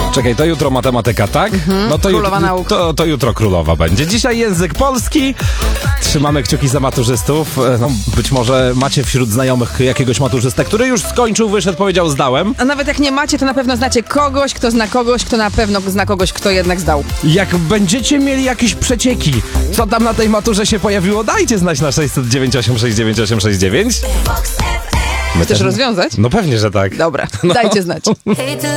Czekaj, to jutro matematyka, tak? No to Królowa nauk. To jutro królowa będzie. Dzisiaj język polski. Trzymamy kciuki za maturzystów. No, być może macie wśród znajomych jakiegoś maturzystę, który już skończył, wyszedł, powiedział zdałem. A nawet jak nie macie, to na pewno znacie kogoś, kto zna kogoś, kto na pewno zna kogoś, kto jednak zdał. Jak będziecie mieli jakieś przecieki, co tam na tej maturze się pojawiło, dajcie znać na 609869869. Chcesz rozwiązać? No pewnie, że tak. Dobra, dajcie znać.